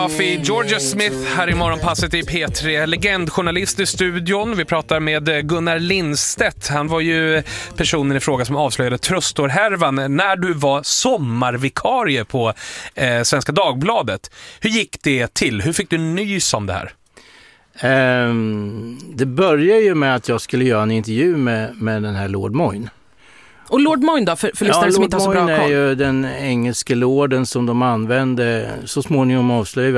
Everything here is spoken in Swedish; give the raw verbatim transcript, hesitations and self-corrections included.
Georgia Smith här i Morgonpasset i P tre, legendjournalist i studion. Vi pratar med Gunnar Lindstedt. Han var ju personen i fråga som avslöjade Tröstorhärvan när du var sommarvikarie på eh, Svenska Dagbladet. Hur gick det till? Hur fick du nys om det här? Um, det började ju med att jag skulle göra en intervju med, med den här Lord Moyne. Och Lord Moyne då, för, för lyssnare ja, som inte har så bra koll? Lord Moyne är ju den engelske lorden som de använde så småningom avslöjade